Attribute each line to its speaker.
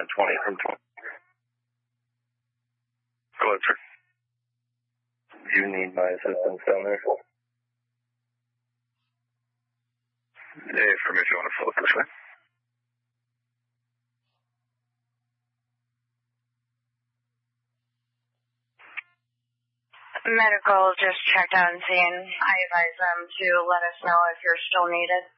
Speaker 1: 20 from 20. Go ahead, sir. Do you need my assistance down there? Hey, from if you want to float this way.
Speaker 2: Medical just checked out and seen. I advise them to let us know if you're still needed.